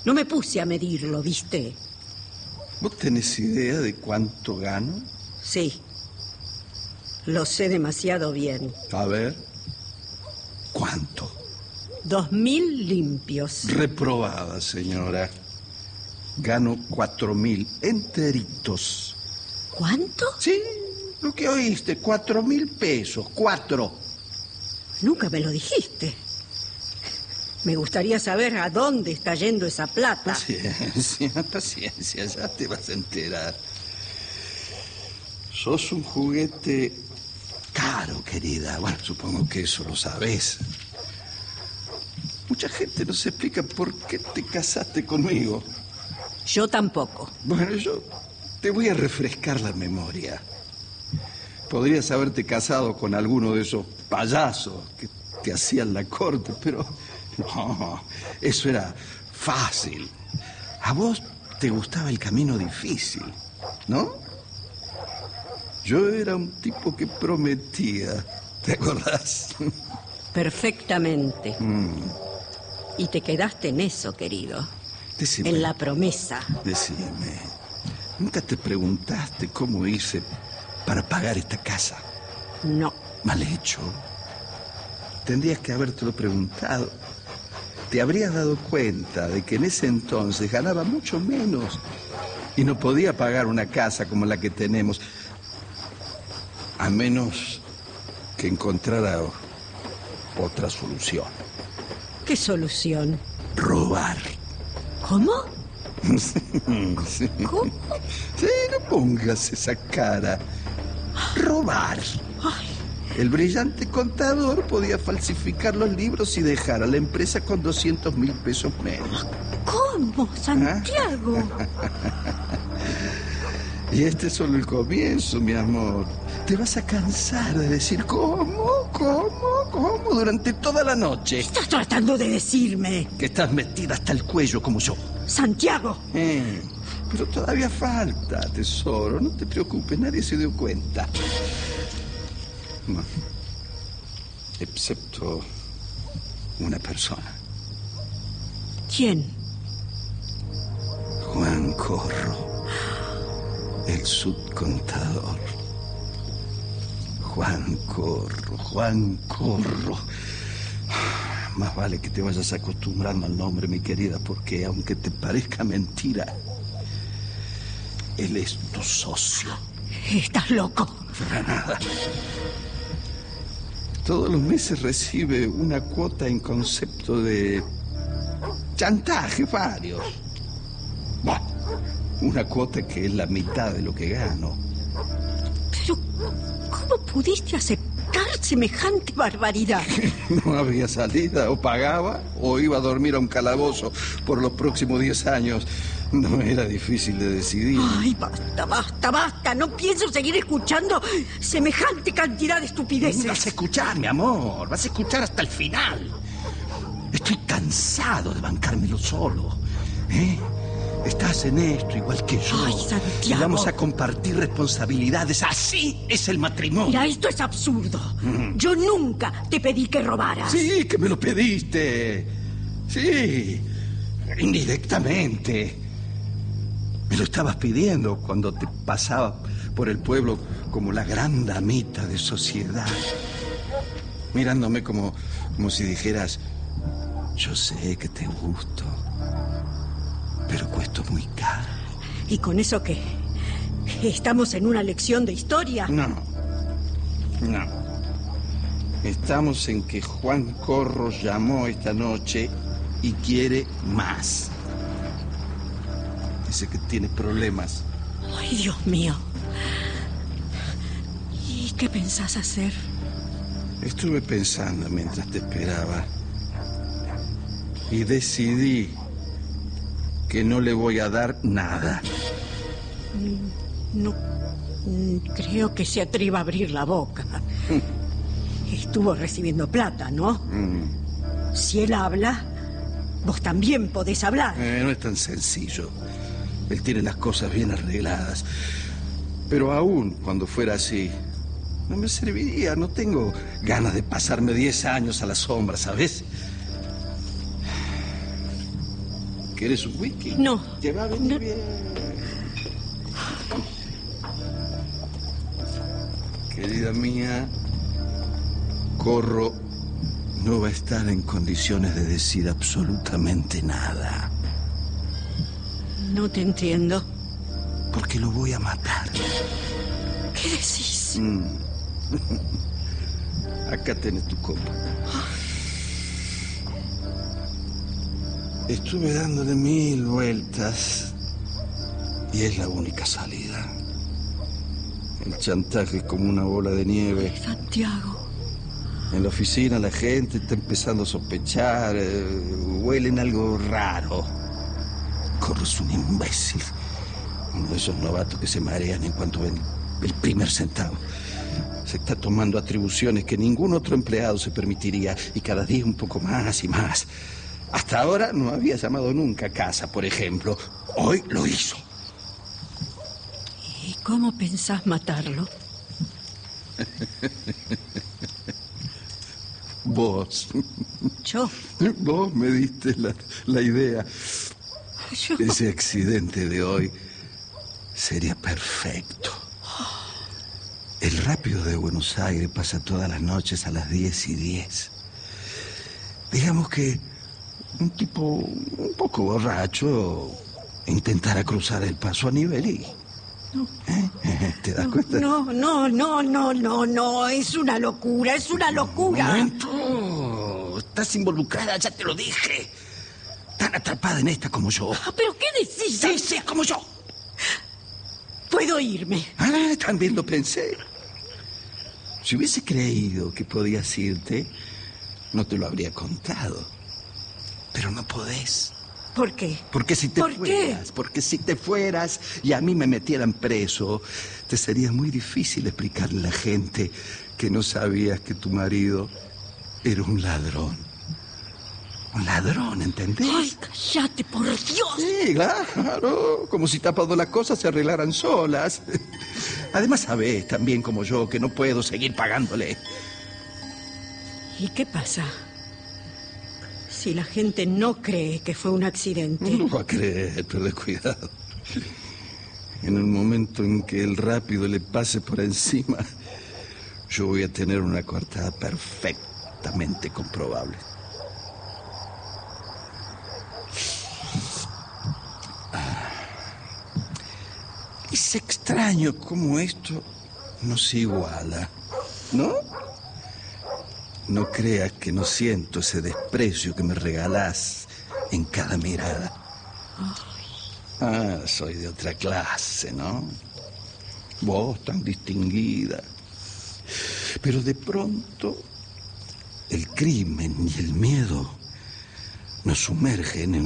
No me puse a medirlo, ¿viste? ¿Vos tenés idea de cuánto gano? Sí. Lo sé demasiado bien. A ver. ¿Cuánto? 2.000 limpios. Reprobada, señora. Gano 4.000 enteritos. ¿Cuánto? Sí, lo que oíste, 4.000 pesos, 4. Nunca me lo dijiste. Me gustaría saber a dónde está yendo esa plata. Paciencia, ya te vas a enterar. Sos un juguete caro, querida. Bueno, supongo que eso lo sabés. Mucha gente no se explica por qué te casaste conmigo. Yo tampoco. Bueno, yo te voy a refrescar la memoria. Podrías haberte casado con alguno de esos payasos que te hacían la corte, pero no, eso era fácil. A vos te gustaba el camino difícil, ¿no? Yo era un tipo que prometía, ¿te acordás? Perfectamente. Y te quedaste en eso, querido. Decime. En la promesa. Decime, ¿nunca te preguntaste cómo hice para pagar esta casa? No. Mal hecho. Tendrías que habértelo preguntado. Te habrías dado cuenta de que en ese entonces ganaba mucho menos y no podía pagar una casa como la que tenemos, a menos que encontrara otra solución. ¿Qué solución? Robar. ¿Cómo? Sí. ¿Cómo? Sí, no pongas esa cara. Robar. Ay. El brillante contador podía falsificar los libros y dejar a la empresa con 200.000 pesos menos. ¿Cómo, Santiago? Y este es solo el comienzo, mi amor. Te vas a cansar de decir ¿cómo? Durante toda la noche. ¿Qué estás tratando de decirme? Que estás metida hasta el cuello como yo. Santiago. Pero todavía falta, tesoro. No te preocupes, nadie se dio cuenta. No. Excepto una persona. ¿Quién? Juan Corro, el subcontador. Juan Corro. Más vale que te vayas acostumbrando al nombre, mi querida, porque aunque te parezca mentira, él es tu socio. Estás loco. Para nada. Todos los meses recibe una cuota en concepto de chantaje varios. Bueno, una cuota que es la mitad de lo que gano. Pero, ¿cómo pudiste aceptar semejante barbaridad? No había salida, o pagaba o iba a dormir a un calabozo por los próximos 10 años. No era difícil de decidir. Ay, basta. No pienso seguir escuchando semejante cantidad de estupideces. Vas a escuchar, mi amor. Vas a escuchar hasta el final. Estoy cansado de bancármelo solo. Estás en esto igual que yo. Ay, Santiago. Y vamos a compartir responsabilidades. Así es el matrimonio. Mira, esto es absurdo. Yo nunca te pedí que robaras. Sí, que me lo pediste. Sí, indirectamente. Me lo estabas pidiendo cuando te pasaba por el pueblo como la gran damita de sociedad. Mirándome como si dijeras, yo sé que te gusto, pero cuesto muy caro. ¿Y con eso qué? ¿Estamos en una lección de historia? No. Estamos en que Juan Corro llamó esta noche y quiere más. Dice que tiene problemas. Ay, Dios mío. ¿Y qué pensás hacer? Estuve pensando mientras te esperaba y decidí que no le voy a dar nada. No creo que se atreva a abrir la boca. Estuvo recibiendo plata, ¿no? Si él habla, vos también podés hablar. No es tan sencillo. Él tiene las cosas bien arregladas. Pero aún cuando fuera así, no me serviría. No tengo ganas de pasarme 10 años a la sombra, ¿sabes? ¿Quieres un whisky? No. Te va a venir bien. Querida mía, Corro no va a estar en condiciones de decir absolutamente nada. No te entiendo. Porque lo voy a matar. ¿Qué decís? Acá tenés tu copa. Estuve dándole 1000 vueltas y es la única salida. El chantaje es como una bola de nieve. Santiago. En la oficina la gente está empezando a sospechar, huelen algo raro. Corro es un imbécil. Uno de esos novatos que se marean en cuanto ven el primer centavo. Se está tomando atribuciones que ningún otro empleado se permitiría y cada día un poco más y más. Hasta ahora no había llamado nunca a casa, por ejemplo. Hoy lo hizo. ¿Y cómo pensás matarlo? Vos. ¿Yo? Vos me diste la idea. ¿Yo? Ese accidente de hoy sería perfecto. El rápido de Buenos Aires pasa todas las noches a las 10:10. Digamos que un tipo un poco borracho intentara cruzar el paso a nivel y... No. ¿Te das cuenta? No, es una locura, es una locura. Un momento. Estás involucrada, ya te lo dije. Tan atrapada en esta como yo. ¿Pero qué decís? Sí, como yo. Puedo irme. También lo pensé. Si hubiese creído que podías irte, no te lo habría contado. Pero no podés. ¿Por qué? Porque si te ¿Por fueras, qué? porque si te fueras y a mí me metieran preso, te sería muy difícil explicarle a la gente que no sabías que tu marido era un ladrón. Un ladrón, ¿entendés? Ay, cállate, por Dios. Sí, claro. Como si tapando las cosas se arreglaran solas. Además, sabés, también como yo, que no puedo seguir pagándole. ¿Y qué pasa? Si la gente no cree que fue un accidente. No va a creer, pero cuidado. En el momento en que el rápido le pase por encima, yo voy a tener una coartada perfectamente comprobable. Es extraño cómo esto no se iguala, ¿no? No creas que no siento ese desprecio que me regalás en cada mirada. Soy de otra clase, ¿no? Vos tan distinguida. Pero de pronto, el crimen y el miedo nos sumergen en